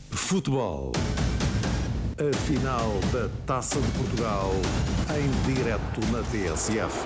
Futebol. A final da Taça de Portugal em direto na TSF.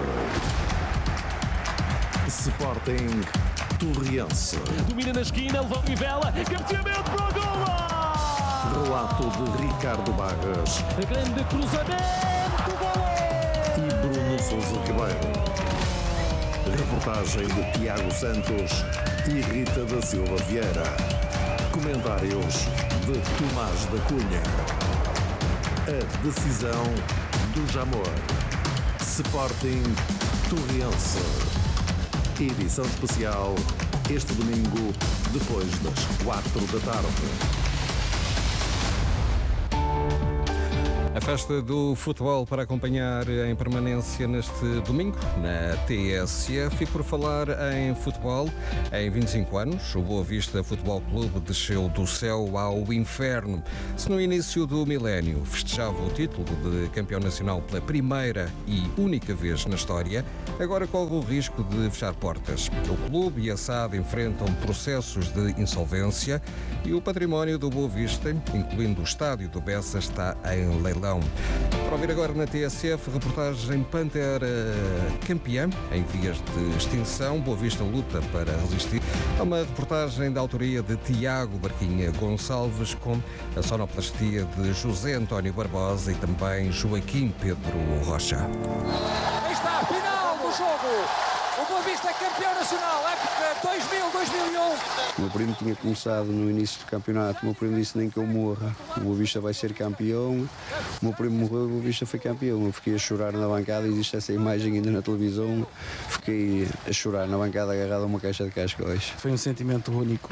Sporting Torriense. Domina na esquina, levou Nivela, cabeceamento para o golo! Relato de Ricardo Barras. A grande cruzamento, golo! E Bruno Sousa Ribeiro. Reportagem de Tiago Santos e Rita da Silva Vieira. Comentários de Tomás da Cunha. A decisão do Jamor. Sporting Torriense. Edição especial este domingo, depois das 4 da tarde. A festa do futebol para acompanhar em permanência neste domingo na TSF. E por falar em futebol, em 25 anos, o Boa Vista Futebol Clube desceu do céu ao inferno. Se no início do milénio festejava o título de campeão nacional pela primeira e única vez na história, agora corre o risco de fechar portas. O clube e a SAD enfrentam processos de insolvência e o património do Boa Vista, incluindo o estádio do Bessa, está em leilão. Para ouvir agora na TSF, reportagem Pantera campeã em vias de extinção. Boa Vista luta para resistir. É uma reportagem da autoria de Tiago Barquinha Gonçalves, com a sonoplastia de José António Barbosa e também Joaquim Pedro Rocha. Aí está a final do jogo. O Boa Vista é campeão nacional, época 2000-2001. O meu primo tinha começado no início do campeonato. O meu primo disse: nem que eu morra, o Boa Vista vai ser campeão. O meu primo morreu e o Boa Vista foi campeão. Eu fiquei a chorar na bancada, existe essa imagem ainda na televisão. Fiquei a chorar na bancada agarrado a uma caixa de cascóis. Foi um sentimento único.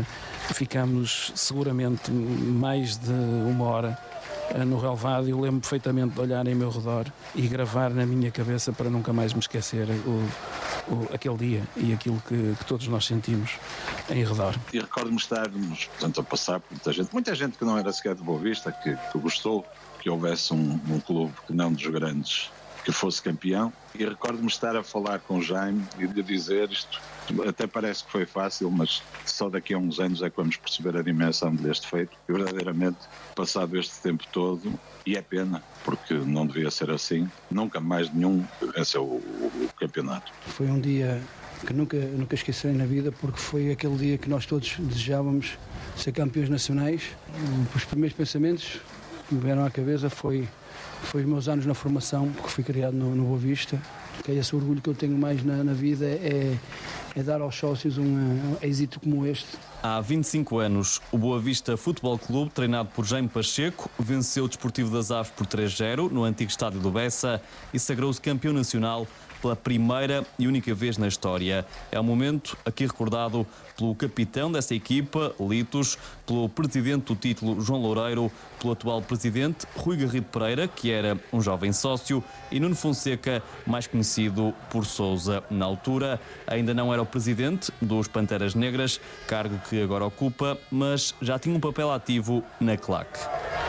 Ficámos seguramente mais de uma hora no relvado. Eu lembro perfeitamente de olhar em meu redor e gravar na minha cabeça para nunca mais me esquecer aquele dia e aquilo que todos nós sentimos em redor. E recordo-me estarmos, portanto, a passar por muita gente que não era sequer de Boa Vista, que gostou que houvesse um clube que não dos grandes que fosse campeão, e recordo-me estar a falar com o Jaime e de dizer isto. Até parece que foi fácil, mas só daqui a uns anos é que vamos perceber a dimensão deste feito. E verdadeiramente, passado este tempo todo, e é pena, porque não devia ser assim, nunca mais nenhum venceu o campeonato. Foi um dia que nunca esquecerei na vida, porque foi aquele dia que nós todos desejávamos ser campeões nacionais. Os primeiros pensamentos que me vieram à cabeça foi os meus anos na formação, porque fui criado no Boa Vista. Que é esse orgulho que eu tenho mais na vida, é dar aos sócios um êxito como este. Há 25 anos, o Boa Vista Futebol Clube, treinado por Jaime Pacheco, venceu o Desportivo das Aves por 3-0 no antigo estádio do Bessa e sagrou-se campeão nacional pela primeira e única vez na história. É um momento aqui recordado pelo capitão dessa equipa, Litos, pelo presidente do título, João Loureiro, pelo atual presidente, Rui Garrido Pereira, que era um jovem sócio, e Nuno Fonseca, mais conhecido por Sousa. Na altura, ainda não era o presidente dos Panteras Negras, cargo que agora ocupa, mas já tinha um papel ativo na claque.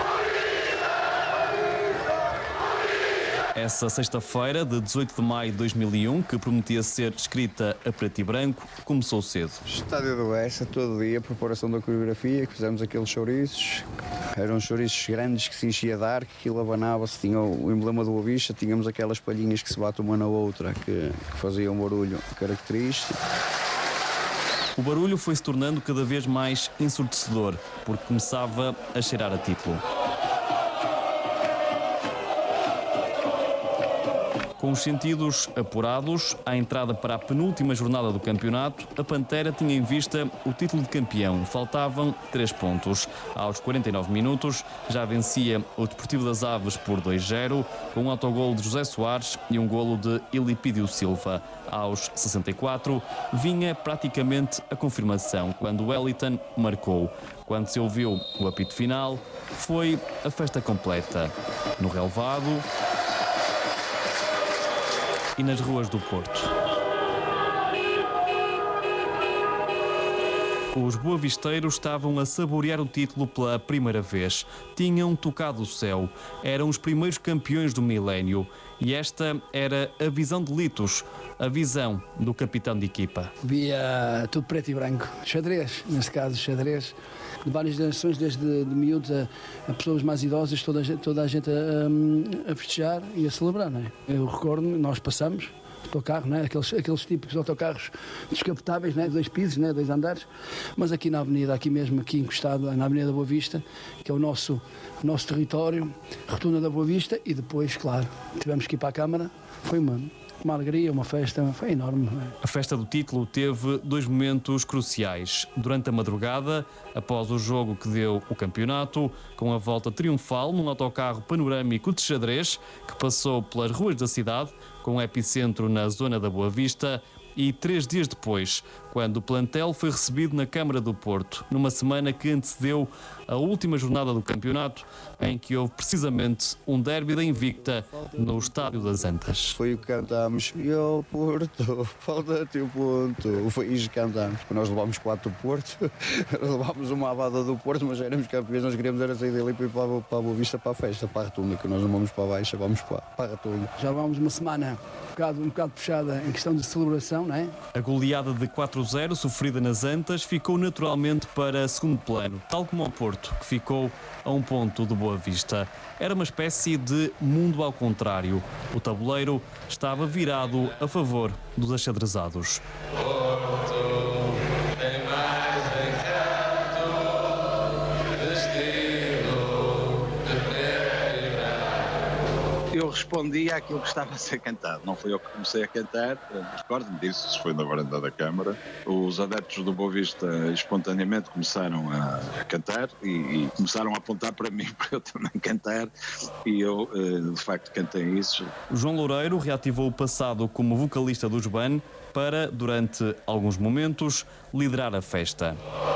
Essa sexta-feira, de 18 de maio de 2001, que prometia ser escrita a preto e branco, começou cedo. Estádio do Bessa, todo dia, preparação da coreografia, que fizemos aqueles chouriços. Eram chouriços grandes que se enchia de ar, que aquilo abanava-se, tinha o emblema do Boa Vista, tínhamos aquelas palhinhas que se batem uma na outra, que faziam um barulho característico. O barulho foi se tornando cada vez mais ensurdecedor, porque começava a cheirar a título. Com os sentidos apurados, à entrada para a penúltima jornada do campeonato, a Pantera tinha em vista o título de campeão. Faltavam 3 pontos. Aos 49 minutos, já vencia o Desportivo das Aves por 2-0, com um autogolo de José Soares e um golo de Elipídio Silva. Aos 64, vinha praticamente a confirmação, quando Wellington marcou. Quando se ouviu o apito final, foi a festa completa. No relvado e nas ruas do Porto. Os boavisteiros estavam a saborear o título pela primeira vez. Tinham tocado o céu. Eram os primeiros campeões do milénio. E esta era a visão de Litos, a visão do capitão de equipa. Via tudo preto e branco. Xadrez, neste caso xadrez. De várias gerações, desde de miúdos a pessoas mais idosas, toda a gente a festejar e a celebrar. Não é? Eu recordo, nós passamos autocarro, né? aqueles típicos autocarros descapotáveis, né? 2 pisos, né? 2 andares, mas aqui na avenida, aqui mesmo, aqui encostado na Avenida da Boa Vista, que é o nosso território, Rotunda da Boa Vista, e depois, claro, tivemos que ir para a Câmara. Foi uma alegria, uma festa, foi enorme. A festa do título teve 2 momentos cruciais. Durante a madrugada, após o jogo que deu o campeonato, com a volta triunfal num autocarro panorâmico de xadrez que passou pelas ruas da cidade, com o epicentro na zona da Boa Vista, e 3 dias depois, quando o plantel foi recebido na Câmara do Porto, numa semana que antecedeu a última jornada do campeonato, em que houve precisamente um derby da Invicta no Estádio das Antas. Foi o que cantámos, e ao Porto, falta-te o ponto. Foi isso que cantámos. Nós levámos 4 do Porto, levámos uma abada do Porto, mas éramos campeões, nós queríamos era sair dali para ir para a Boa Vista, para a festa, para a Rotunda, que nós não vamos para baixo, vamos para a Rotunda. Já levámos uma semana um bocado puxada em questão de celebração, não é? A goleada de 4-0 sofrida nas Antas ficou naturalmente para segundo plano, tal como o Porto, que ficou a 1 ponto de Boa Vista. Era uma espécie de mundo ao contrário. O tabuleiro estava virado a favor dos axadrezados. Eu respondi àquilo que estava a ser cantado. Não foi eu que comecei a cantar, recordo-me disso, isso foi na varanda da Câmara. Os adeptos do Boa Vista espontaneamente começaram a cantar e começaram a apontar para mim para eu também cantar, e eu de facto cantei isso. João Loureiro reativou o passado como vocalista dos BAN para, durante alguns momentos, liderar a festa.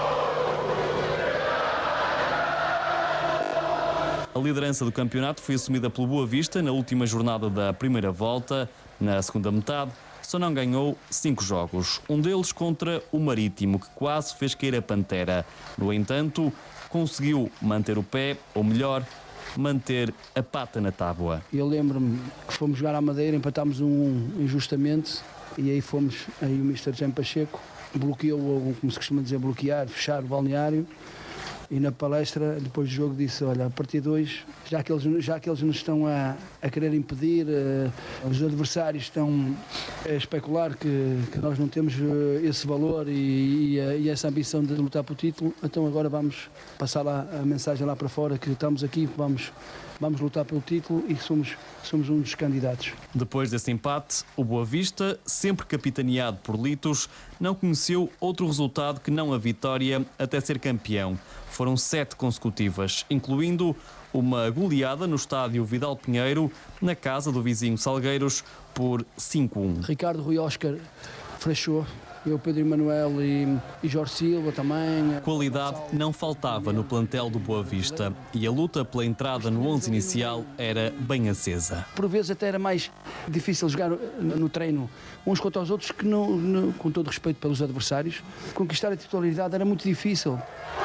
A liderança do campeonato foi assumida pelo Boa Vista na última jornada da primeira volta. Na segunda metade, só não ganhou 5 jogos. Um deles contra o Marítimo, que quase fez cair a Pantera. No entanto, conseguiu manter o pé, ou melhor, manter a pata na tábua. Eu lembro-me que fomos jogar à Madeira, empatámos injustamente, e aí o Mr. Jaime Pacheco bloqueou, como se costuma dizer, fechar o balneário. E na palestra, depois do jogo, disse: olha, a partir de hoje, já que eles nos estão a querer impedir, os adversários estão a especular que nós não temos esse valor e essa ambição de lutar pelo título, então agora vamos passar lá a mensagem lá para fora, que estamos aqui, vamos lutar pelo título e somos um dos candidatos. Depois desse empate, o Boa Vista, sempre capitaneado por Litos, não conheceu outro resultado que não a vitória até ser campeão. Foram 7 consecutivas, incluindo uma goleada no estádio Vidal Pinheiro, na casa do vizinho Salgueiros, por 5-1. Ricardo, Rui Oscar, Freixo, eu, Pedro Emanuel e Jorge Silva também. Qualidade não faltava no plantel do Boa Vista e a luta pela entrada no 11 inicial era bem acesa. Por vezes até era mais difícil jogar no treino uns contra os outros, que com todo respeito pelos adversários, conquistar a titularidade era muito difícil.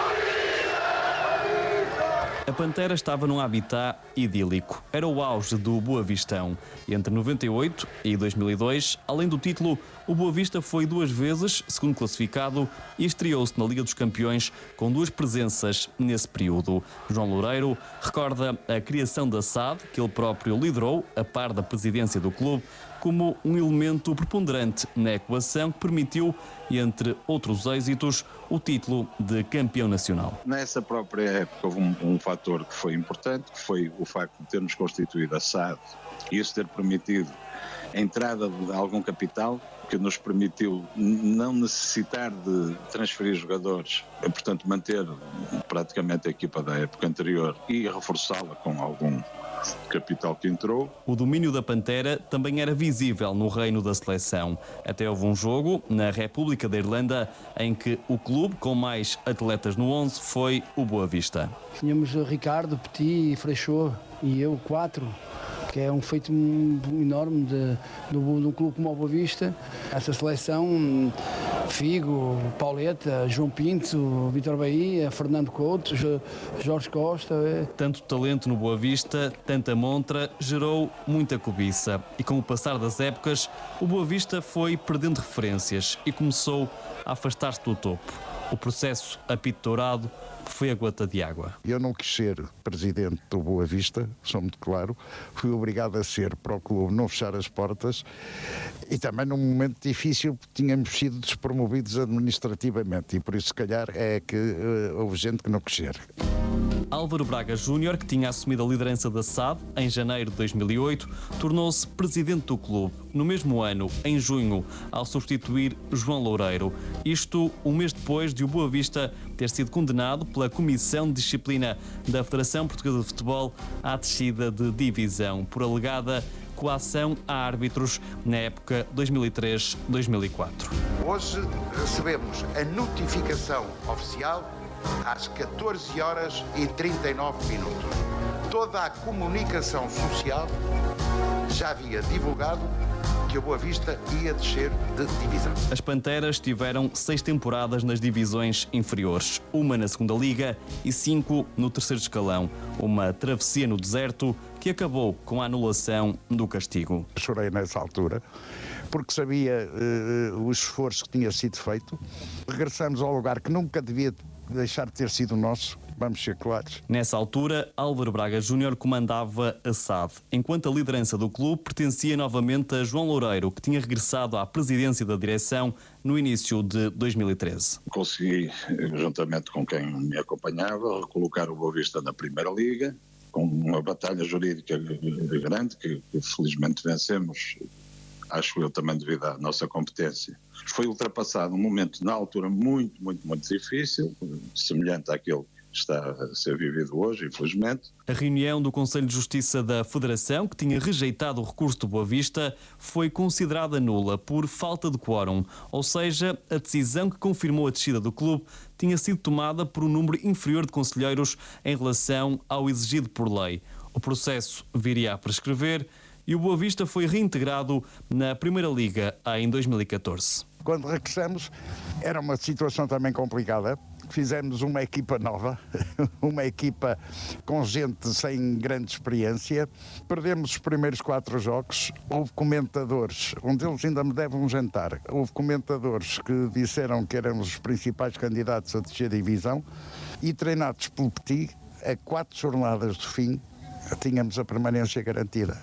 A Pantera estava num habitat idílico. Era o auge do Boa Vistão. Entre 98 e 2002, além do título, o Boa Vista foi 2 vezes segundo classificado e estreou-se na Liga dos Campeões com 2 presenças nesse período. João Loureiro recorda a criação da SAD, que ele próprio liderou, a par da presidência do clube, como um elemento preponderante na equação que permitiu, entre outros êxitos, o título de campeão nacional. Nessa própria época houve um fator que foi importante, que foi o facto de termos constituído a SAD e isso ter permitido a entrada de algum capital, que nos permitiu não necessitar de transferir jogadores, portanto manter praticamente a equipa da época anterior e reforçá-la com algum capital que entrou. O domínio da Pantera também era visível no reino da seleção. Até houve um jogo na República da Irlanda em que o clube com mais atletas no 11 foi o Boa Vista. Tínhamos Ricardo, Petit, Freixo e eu, 4, que é um feito enorme de um clube como o Boa Vista. Essa seleção Figo, Pauleta, João Pinto, Vítor Bahia, Fernando Couto, Jorge Costa. Tanto talento no Boa Vista, tanta montra, gerou muita cobiça. E com o passar das épocas, o Boa Vista foi perdendo referências e começou a afastar-se do topo. O processo apito dourado foi a gota de água. Eu não quis ser presidente do Boa Vista, sou muito claro. Fui obrigado a ser para o clube não fechar as portas e também num momento difícil porque tínhamos sido despromovidos administrativamente e por isso se calhar é que houve gente que não quis ser. Álvaro Braga Júnior, que tinha assumido a liderança da SAD em janeiro de 2008, tornou-se presidente do clube no mesmo ano, em junho, ao substituir João Loureiro. Isto um mês depois de o Boa Vista ter sido condenado pela Comissão de Disciplina da Federação Portuguesa de Futebol à descida de divisão por alegada coação a árbitros na época 2003-2004. Hoje recebemos a notificação oficial às 14h39. Toda a comunicação social já havia divulgado que o Boa Vista ia descer de divisão. As Panteras tiveram 6 temporadas nas divisões inferiores, uma na segunda liga e 5 no terceiro escalão. Uma travessia no deserto que acabou com a anulação do castigo. Chorei nessa altura porque sabia o esforço que tinha sido feito. Regressamos ao lugar que nunca devia deixar de ter sido nosso, vamos ser claros. Nessa altura, Álvaro Braga Júnior comandava a SAD, enquanto a liderança do clube pertencia novamente a João Loureiro, que tinha regressado à presidência da direção no início de 2013. Consegui, juntamente com quem me acompanhava, recolocar o Boa Vista na Primeira Liga, com uma batalha jurídica grande, que felizmente vencemos, acho eu também devido à nossa competência. Foi ultrapassado um momento na altura muito difícil, semelhante àquele que está a ser vivido hoje, infelizmente. A reunião do Conselho de Justiça da Federação, que tinha rejeitado o recurso do Boa Vista, foi considerada nula por falta de quórum, ou seja, a decisão que confirmou a descida do clube tinha sido tomada por um número inferior de conselheiros em relação ao exigido por lei. O processo viria a prescrever e o Boa Vista foi reintegrado na Primeira Liga em 2014. Quando regressamos, era uma situação também complicada. Fizemos uma equipa nova, uma equipa com gente sem grande experiência. Perdemos os primeiros 4 jogos. Houve comentadores, um deles ainda me deve um jantar. Houve comentadores que disseram que éramos os principais candidatos a descer a divisão e treinados pelo Petit, a 4 jornadas do fim, tínhamos a permanência garantida.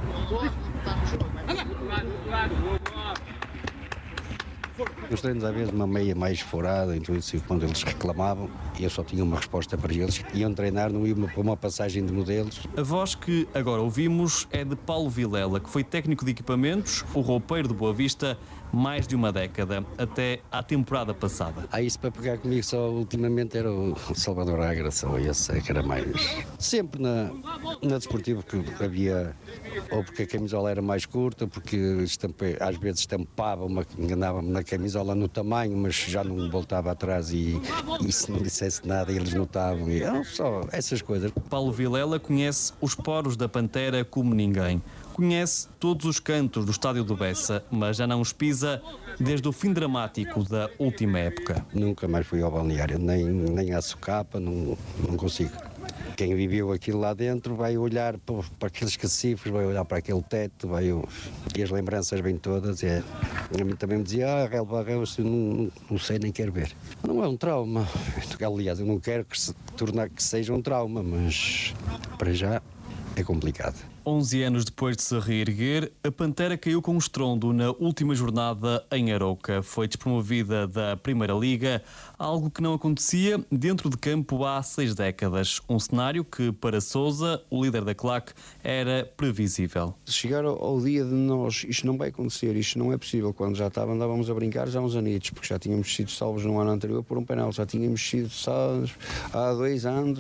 Nos treinos, às vezes, uma meia mais furada, então, quando eles reclamavam, eu só tinha uma resposta para eles. Iam treinar, não iam para uma passagem de modelos. A voz que agora ouvimos é de Paulo Vilela, que foi técnico de equipamentos, o roupeiro do Boa Vista, mais de uma década, até à temporada passada. Isso para pegar comigo só ultimamente era o Salvador Agra, só esse que era mais. Sempre na desportiva que havia, ou porque a camisola era mais curta, porque às vezes estampava-me, enganava-me na camisola no tamanho, mas já não voltava atrás e se não dissesse nada eles notavam. Só essas coisas. Paulo Vilela conhece os poros da Pantera como ninguém. Conhece todos os cantos do estádio do Bessa, mas já não os pisa desde o fim dramático da última época. Nunca mais fui ao balneário, nem à socapa, não consigo. Quem viveu aquilo lá dentro vai olhar para aqueles cacifres, vai olhar para aquele teto, e as lembranças vêm todas. A mim também me dizia, relva, não sei, nem quero ver. Não é um trauma. Aliás, eu não quero que seja um trauma, mas para já é complicado. 11 anos depois de se reerguer, a Pantera caiu com um estrondo na última jornada em Arouca. Foi despromovida da Primeira Liga, algo que não acontecia dentro de campo há 6 décadas. Um cenário que, para Sousa, o líder da claque, era previsível. Chegar ao dia de nós, isto não vai acontecer, isto não é possível. Quando já andávamos a brincar já há uns anitos, porque já tínhamos sido salvos no ano anterior por um penal, já tínhamos sido salvos há 2 anos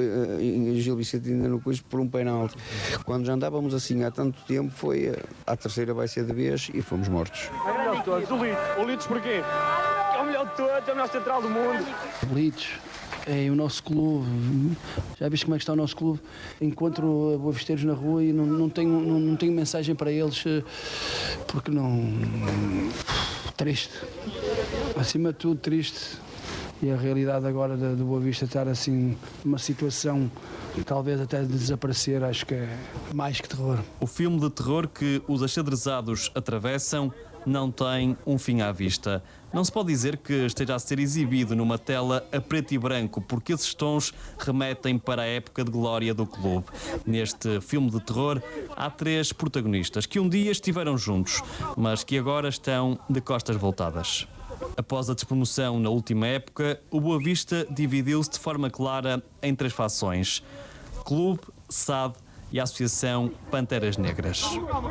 em Gil Vicente ainda no curso por um penal. Quando já andávamos assim há tanto tempo, foi a terceira vai ser de vez e fomos mortos. É o melhor de todos, o Litos porquê? É o melhor de todos, é o melhor central do mundo. O Litos é o nosso clube, já viste como é que está o nosso clube? Encontro boavisteiros na rua e não tenho mensagem para eles, porque não... Triste. Acima de tudo, triste. E a realidade agora do Boa Vista estar assim numa situação talvez até de desaparecer, acho que é mais que terror. O filme de terror que os achadrezados atravessam não tem um fim à vista. Não se pode dizer que esteja a ser exibido numa tela a preto e branco, porque esses tons remetem para a época de glória do clube. Neste filme de terror há 3 protagonistas que um dia estiveram juntos, mas que agora estão de costas voltadas. Após a despromoção na última época, o Boa Vista dividiu-se de forma clara em 3 fações: Clube, SAD e a Associação Panteras Negras.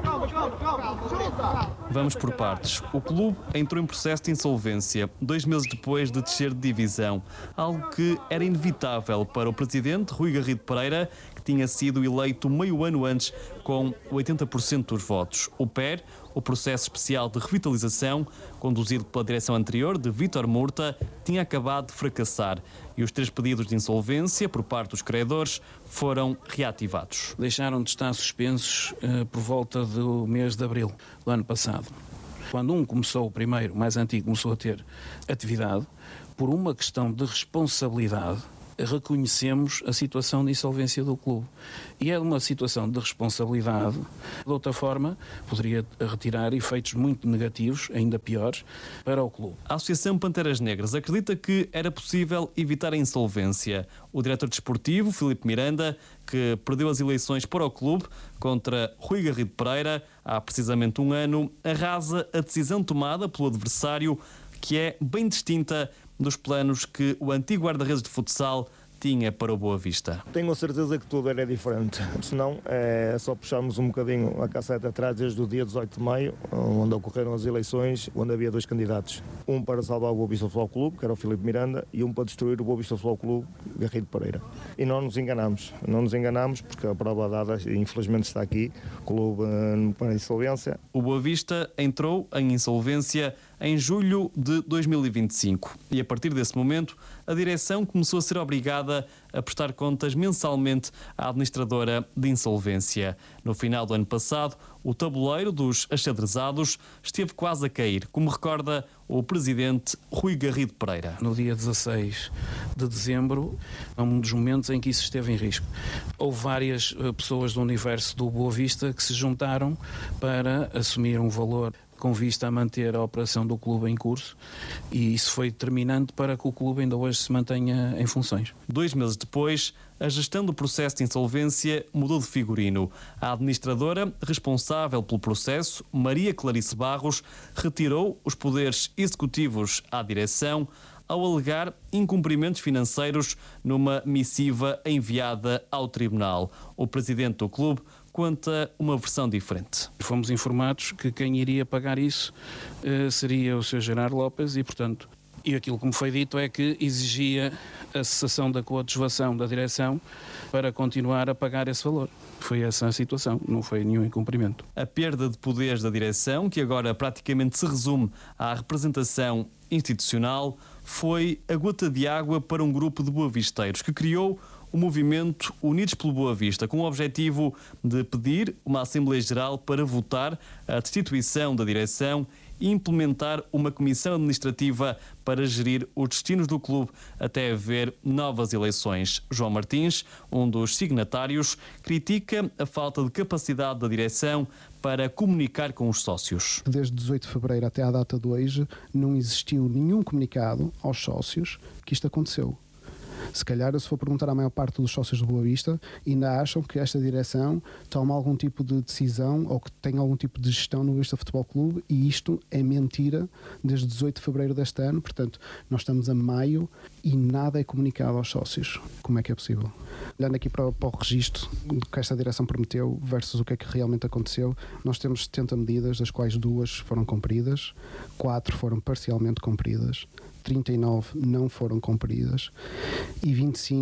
Vamos por partes. O clube entrou em processo de insolvência 2 meses depois de descer de divisão, algo que era inevitável para o presidente Rui Garrido Pereira, que tinha sido eleito meio ano antes com 80% dos votos. O PER, o processo especial de revitalização, conduzido pela direção anterior de Vítor Murta, tinha acabado de fracassar e os 3 pedidos de insolvência por parte dos credores foram reativados. Deixaram de estar suspensos por volta do mês de abril do ano passado. Quando o primeiro, mais antigo, começou a ter atividade, por uma questão de responsabilidade, reconhecemos a situação de insolvência do clube. E é uma situação de responsabilidade. De outra forma, poderia retirar efeitos muito negativos, ainda piores, para o clube. A Associação Panteras Negras acredita que era possível evitar a insolvência. O diretor desportivo, Filipe Miranda, que perdeu as eleições para o clube contra Rui Garrido Pereira há precisamente 1 ano, arrasa a decisão tomada pelo adversário, que é bem distinta dos planos que o antigo guarda-redes de futsal tinha para o Boa Vista. Tenho a certeza que tudo era diferente, senão é só puxarmos um bocadinho a cassete atrás desde o dia 18 de maio, onde ocorreram as eleições, onde havia 2 candidatos. Um para salvar o Boa Vista Futebol Clube, que era o Filipe Miranda, e um para destruir o Boa Vista Futebol Clube, Garrido Pereira. E não nos enganamos porque a prova dada, infelizmente está aqui, o clube para a insolvência. O Boa Vista entrou em insolvência em julho de 2025 e a partir desse momento a direção começou a ser obrigada a prestar contas mensalmente à administradora de insolvência. No final do ano passado, o tabuleiro dos achadrezados esteve quase a cair, como recorda o presidente Rui Garrido Pereira. No dia 16 de dezembro, é um dos momentos em que isso esteve em risco. Houve várias pessoas do universo do Boa Vista que se juntaram para assumir um valor com vista a manter a operação do clube em curso, e isso foi determinante para que o clube ainda hoje se mantenha em funções. 2 meses depois, a gestão do processo de insolvência mudou de figurino. A administradora responsável pelo processo, Maria Clarice Barros, retirou os poderes executivos à direção ao alegar incumprimentos financeiros numa missiva enviada ao tribunal. O presidente do clube conta uma versão diferente. Fomos informados que quem iria pagar isso seria o Sr. Gerardo Lopes e, portanto, aquilo que me foi dito é que exigia a cessação da coadjuvação da direção para continuar a pagar esse valor. Foi essa a situação, não foi nenhum incumprimento. A perda de poderes da direção, que agora praticamente se resume à representação institucional, foi a gota de água para um grupo de boavisteiros que criou o movimento Unidos pelo Boa Vista, com o objetivo de pedir uma Assembleia Geral para votar a destituição da direção e implementar uma comissão administrativa para gerir os destinos do clube até haver novas eleições. João Martins, um dos signatários, critica a falta de capacidade da direção para comunicar com os sócios. Desde 18 de fevereiro até à data de hoje, não existiu nenhum comunicado aos sócios que isto aconteceu. Se calhar, se for perguntar à maior parte dos sócios do Boa Vista, ainda acham que esta direção toma algum tipo de decisão ou que tem algum tipo de gestão no Boa Vista Futebol Clube, e isto é mentira desde 18 de fevereiro deste ano. Portanto, nós estamos a maio e nada é comunicado aos sócios. Como é que é possível? Olhando aqui para o registro que esta direção prometeu versus o que é que realmente aconteceu, nós temos 70 medidas, das quais 2 foram cumpridas, 4 foram parcialmente cumpridas, 39 não foram cumpridas e 25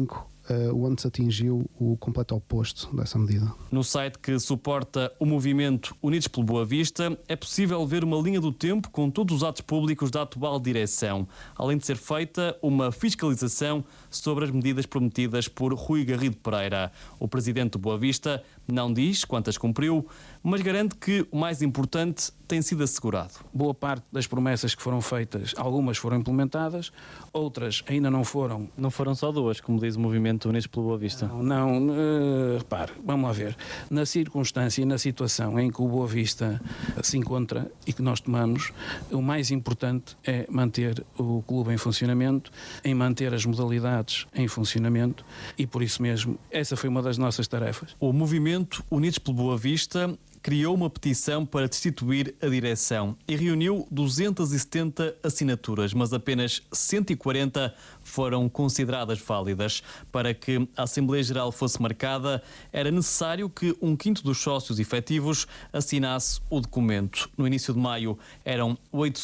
o ANTS atingiu o completo oposto dessa medida. No site que suporta o movimento Unidos pelo Boa Vista, é possível ver uma linha do tempo com todos os atos públicos da atual direção, além de ser feita uma fiscalização sobre as medidas prometidas por Rui Garrido Pereira. O presidente do Boa Vista não diz quantas cumpriu, mas garante que o mais importante tem sido assegurado. Boa parte das promessas que foram feitas, algumas foram implementadas, outras ainda não foram. Não foram só duas, como diz o movimento Unidos pelo Boa Vista? Não, repare, vamos lá ver. Na circunstância e na situação em que o Boa Vista se encontra e que nós tomamos, o mais importante é manter o clube em funcionamento, em manter as modalidades em funcionamento e, por isso mesmo, essa foi uma das nossas tarefas. O movimento Unidos pelo Boa Vista criou uma petição para destituir a direção e reuniu 270 assinaturas, mas apenas 140 foram consideradas válidas. Para que a Assembleia Geral fosse marcada, era necessário que 1/5 dos sócios efetivos assinasse o documento. No início de maio eram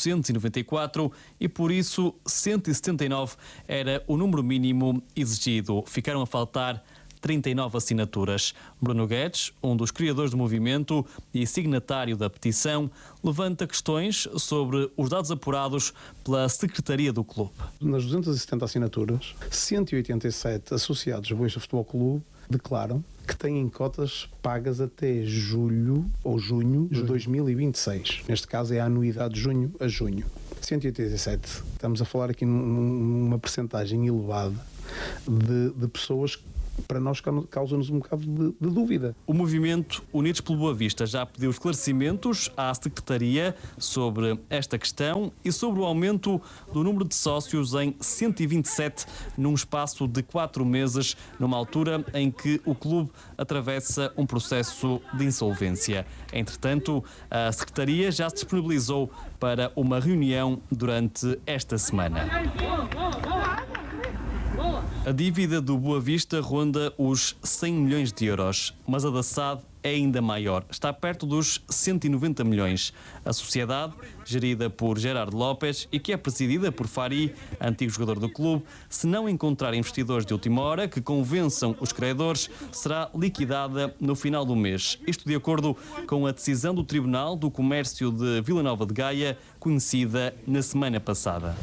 894 e, por isso, 179 era o número mínimo exigido. Ficaram a faltar 39 assinaturas. Bruno Guedes, um dos criadores do movimento e signatário da petição, levanta questões sobre os dados apurados pela Secretaria do Clube. Nas 270 assinaturas, 187 associados ao Boa Vista Futebol Clube declaram que têm cotas pagas até julho ou junho de 2026. Neste caso é a anuidade de junho a junho. 187. Estamos a falar aqui numa percentagem elevada de pessoas que para nós causa-nos um bocado de dúvida. O movimento Unidos pelo Boa Vista já pediu esclarecimentos à Secretaria sobre esta questão e sobre o aumento do número de sócios em 127 num espaço de 4 meses, numa altura em que o clube atravessa um processo de insolvência. Entretanto, a Secretaria já se disponibilizou para uma reunião durante esta semana. A dívida do Boa Vista ronda os 100 milhões de euros, mas a da SAD é ainda maior, está perto dos 190 milhões. A sociedade, gerida por Gerardo Lopes e que é presidida por Fari, antigo jogador do clube, se não encontrar investidores de última hora que convençam os credores, será liquidada no final do mês. Isto de acordo com a decisão do Tribunal do Comércio de Vila Nova de Gaia, conhecida na semana passada.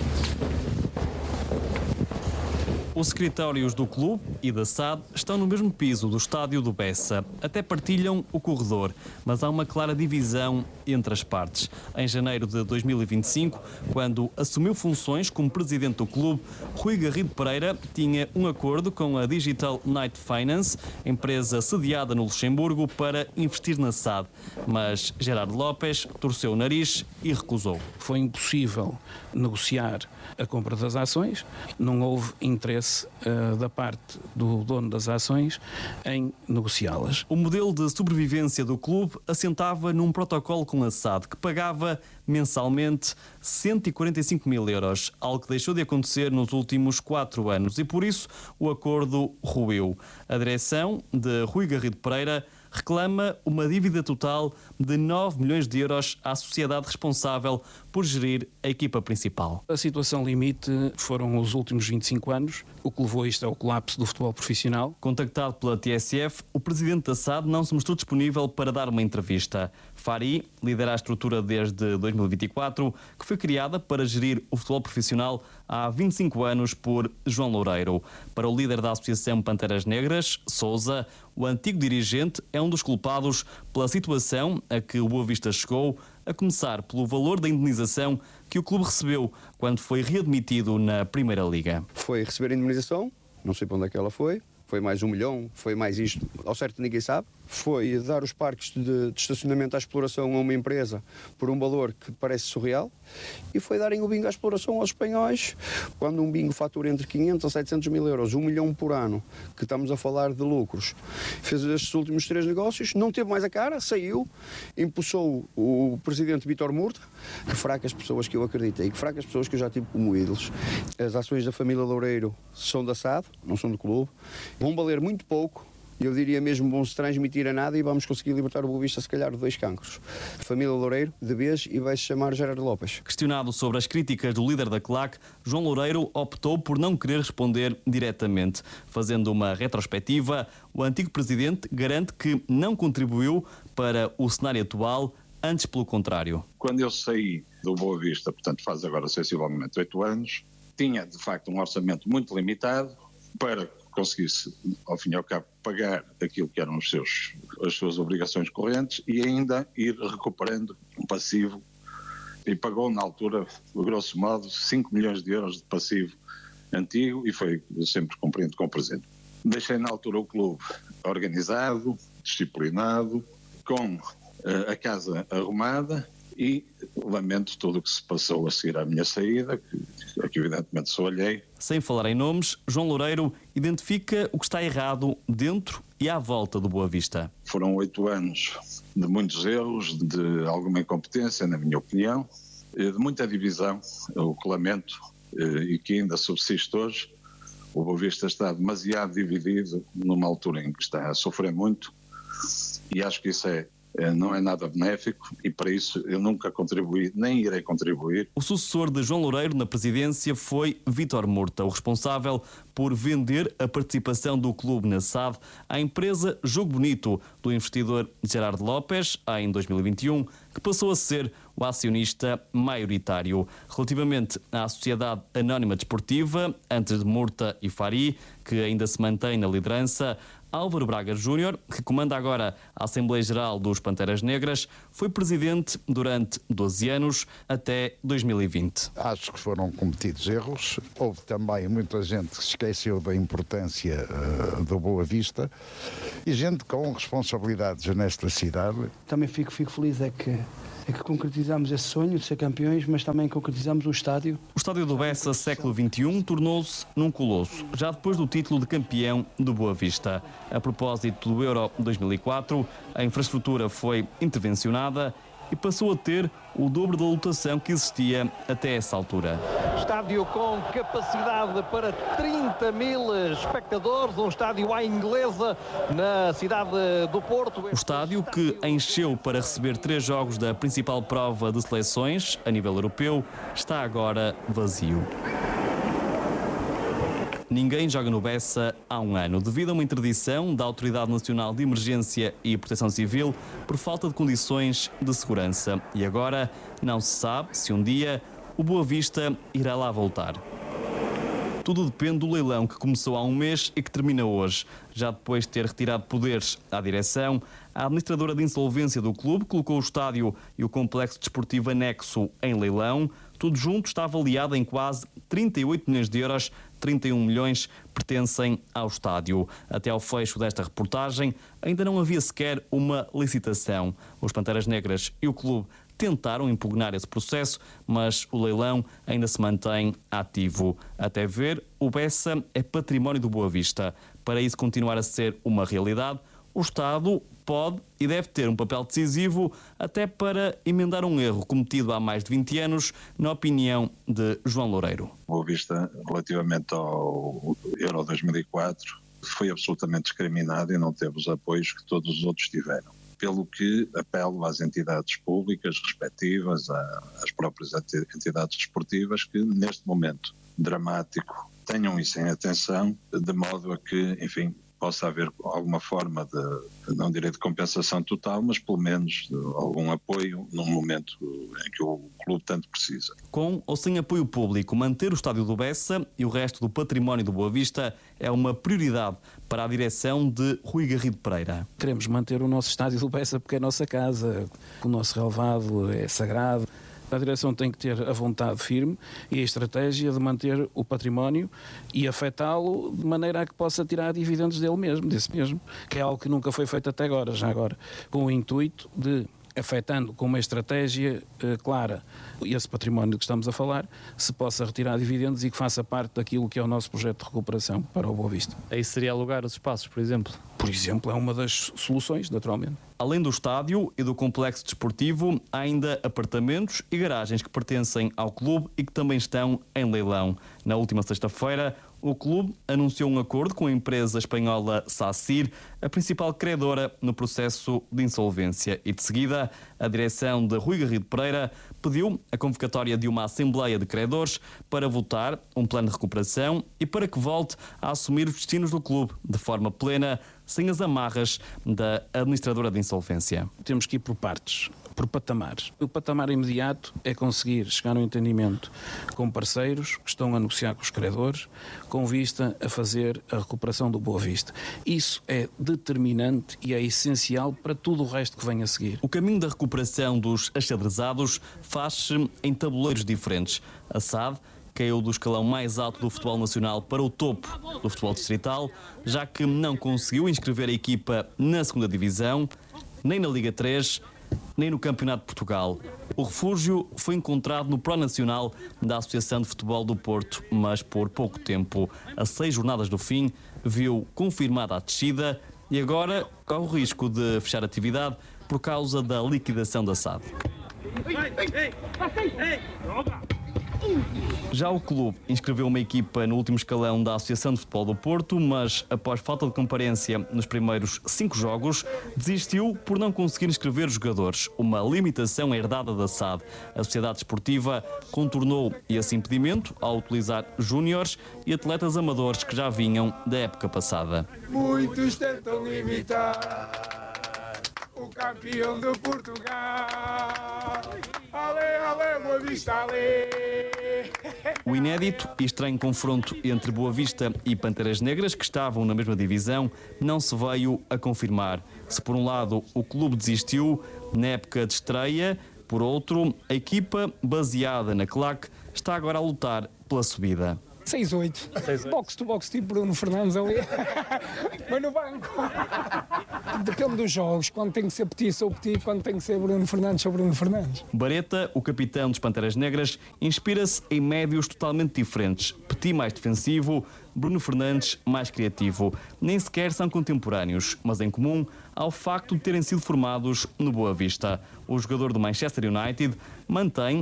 Os secretários do clube e da SAD estão no mesmo piso do estádio do Bessa. Até partilham o corredor, mas há uma clara divisão entre as partes. Em janeiro de 2025, quando assumiu funções como presidente do clube, Rui Garrido Pereira tinha um acordo com a Digital Night Finance, empresa sediada no Luxemburgo, para investir na SAD. Mas Gerardo Lopes torceu o nariz e recusou. Foi impossível negociar a compra das ações, não houve interesse da parte do dono das ações em negociá-las. O modelo de sobrevivência do clube assentava num protocolo com a SAD que pagava mensalmente 145 mil euros, algo que deixou de acontecer nos últimos 4 anos e por isso o acordo ruiu. A direção de Rui Garrido Pereira reclama uma dívida total de 9 milhões de euros à sociedade responsável por gerir a equipa principal. A situação limite foram os últimos 25 anos, o que levou isto ao colapso do futebol profissional. Contactado pela TSF, o presidente da SAD não se mostrou disponível para dar uma entrevista. Fari lidera a estrutura desde 2024, que foi criada para gerir o futebol profissional há 25 anos por João Loureiro. Para o líder da Associação Panteras Negras, Sousa, o antigo dirigente é um dos culpados pela situação a que o Boa Vista chegou, a começar pelo valor da indemnização que o clube recebeu quando foi readmitido na Primeira Liga. Foi receber a indemnização, não sei para onde é que ela foi mais 1 milhão, foi mais isto, ao certo ninguém sabe. Foi dar os parques de estacionamento à exploração a uma empresa por um valor que parece surreal e foi darem o bingo à exploração aos espanhóis, quando um bingo fatura entre 500 a 700 mil euros, 1 milhão por ano, que estamos a falar de lucros. Fez estes últimos 3 negócios, não teve mais a cara, saiu, impulsou o presidente Vítor Murta, que fracas pessoas que eu acreditei, que fracas pessoas que eu já tive como ídolos. As ações da família Loureiro são da SAD, não são do clube, vão valer muito pouco eu diria mesmo, vão se transmitir a nada e vamos conseguir libertar o Boa Vista, se calhar, de 2 cancros. Família Loureiro, de vez, e vai-se chamar Gerardo Lopes. Questionado sobre as críticas do líder da claque, João Loureiro optou por não querer responder diretamente. Fazendo uma retrospectiva, o antigo presidente garante que não contribuiu para o cenário atual, antes pelo contrário. Quando eu saí do Boa Vista, portanto faz agora sensivelmente 8 anos, tinha de facto um orçamento muito limitado para conseguisse, ao fim e ao cabo, pagar aquilo que eram as suas obrigações correntes e ainda ir recuperando um passivo, e pagou na altura, grosso modo, 5 milhões de euros de passivo antigo e foi sempre cumprindo com o presente. Deixei na altura o clube organizado, disciplinado, com a casa arrumada, e lamento tudo o que se passou a seguir à minha saída, que evidentemente sou alheio. Sem falar em nomes, João Loureiro identifica o que está errado dentro e à volta do Boa Vista. Foram 8 anos de muitos erros, de alguma incompetência, na minha opinião, de muita divisão, o que lamento e que ainda subsiste hoje. O Boa Vista está demasiado dividido numa altura em que está a sofrer muito, e acho que isso não é nada benéfico, e para isso eu nunca contribuí, nem irei contribuir. O sucessor de João Loureiro na presidência foi Vítor Murta, o responsável por vender a participação do clube na SAD à empresa Jogo Bonito, do investidor Gerardo Lopes, em 2021, que passou a ser o acionista maioritário. Relativamente à Sociedade Anónima Desportiva, antes de Murta e Fari, que ainda se mantém na liderança, Álvaro Braga Júnior, que comanda agora a Assembleia Geral dos Panteras Negras, foi presidente durante 12 anos, até 2020. Acho que foram cometidos erros. Houve também muita gente que se esqueceu da importância do Boa Vista e gente com responsabilidades nesta cidade. Também fico feliz é que concretizamos esse sonho de ser campeões, mas também concretizamos um estádio. O estádio do Bessa, século XXI, tornou-se num colosso, já depois do título de campeão do Boa Vista. A propósito do Euro 2004, a infraestrutura foi intervencionada e passou a ter o dobro da lotação que existia até essa altura. Estádio com capacidade para 30 mil espectadores, um estádio à inglesa na cidade do Porto. O estádio, que encheu para receber 3 jogos da principal prova de seleções a nível europeu, está agora vazio. Ninguém joga no Bessa há um ano, devido a uma interdição da Autoridade Nacional de Emergência e Proteção Civil por falta de condições de segurança. E agora não se sabe se um dia o Boa Vista irá lá voltar. Tudo depende do leilão que começou há um mês e que termina hoje. Já depois de ter retirado poderes à direção, a administradora de insolvência do clube colocou o estádio e o complexo desportivo anexo em leilão. Tudo junto está avaliado em quase 38 milhões de euros, 31 milhões pertencem ao estádio. Até ao fecho desta reportagem, ainda não havia sequer uma licitação. Os Panteras Negras e o clube tentaram impugnar esse processo, mas o leilão ainda se mantém ativo. Até ver, o Bessa é património do Boa Vista. Para isso continuar a ser uma realidade, o Estado pode e deve ter um papel decisivo até para emendar um erro cometido há mais de 20 anos, na opinião de João Loureiro. Boa Vista, relativamente ao Euro 2004, foi absolutamente discriminado e não teve os apoios que todos os outros tiveram. Pelo que apelo às entidades públicas respectivas, às próprias entidades desportivas, que neste momento dramático tenham isso em atenção, de modo a que, enfim, possa haver alguma forma de, não direi de compensação total, mas pelo menos de algum apoio num momento em que o clube tanto precisa. Com ou sem apoio público, manter o estádio do Bessa e o resto do património do Boa Vista é uma prioridade para a direção de Rui Garrido Pereira. Queremos manter o nosso estádio do Bessa porque é a nossa casa, o nosso relevado é sagrado. A direção tem que ter a vontade firme e a estratégia de manter o património e afetá-lo de maneira a que possa tirar dividendos dele mesmo, desse mesmo, que é algo que nunca foi feito até agora, já agora, com o intuito de, afetando com uma estratégia clara esse património que estamos a falar, se possa retirar dividendos e que faça parte daquilo que é o nosso projeto de recuperação para o Boa Vista. Aí seria alugar os espaços, por exemplo? Por exemplo, é uma das soluções, naturalmente. Além do estádio e do complexo desportivo, há ainda apartamentos e garagens que pertencem ao clube e que também estão em leilão. Na última sexta-feira, o clube anunciou um acordo com a empresa espanhola SACIR, a principal credora no processo de insolvência. E de seguida, a direção de Rui Garrido Pereira pediu a convocatória de uma Assembleia de Credores para votar um plano de recuperação e para que volte a assumir os destinos do clube de forma plena, sem as amarras da administradora de insolvência. Temos que ir por partes, por patamares. O patamar imediato é conseguir chegar a um entendimento com parceiros que estão a negociar com os credores, com vista a fazer a recuperação do Boa Vista. Isso é determinante e é essencial para tudo o resto que vem a seguir. O caminho da recuperação dos achadrezados faz-se em tabuleiros diferentes. A SAD caiu do escalão mais alto do futebol nacional para o topo do futebol distrital, já que não conseguiu inscrever a equipa na segunda divisão, nem na Liga 3, nem no Campeonato de Portugal. O refúgio foi encontrado no Pro Nacional da Associação de Futebol do Porto, mas por pouco tempo. A 6 jornadas do fim, viu confirmada a descida e agora corre o risco de fechar a atividade por causa da liquidação da SAD. Já o clube inscreveu uma equipa no último escalão da Associação de Futebol do Porto, mas após falta de comparência nos primeiros 5 jogos, desistiu por não conseguir inscrever os jogadores, uma limitação herdada da SAD. A Sociedade Desportiva contornou esse impedimento ao utilizar júniores e atletas amadores que já vinham da época passada. Muitos tentam imitar o campeão de Portugal. Ale, ale, Boa Vista, ale. O inédito e estranho confronto entre Boa Vista e Panteras Negras, que estavam na mesma divisão, não se veio a confirmar. Se por um lado o clube desistiu na época de estreia, por outro, a equipa baseada na claque está agora a lutar pela subida. 6-8. Box to box, tipo Bruno Fernandes ali. Mas no banco. Depende dos jogos. Quando tem que ser Petit, sou Petit. Quando tem que ser Bruno Fernandes, sou Bruno Fernandes. Bareta, o capitão dos Panteras Negras, inspira-se em médios totalmente diferentes. Petit mais defensivo, Bruno Fernandes mais criativo. Nem sequer são contemporâneos, mas em comum há o facto de terem sido formados no Boa Vista. O jogador do Manchester United mantém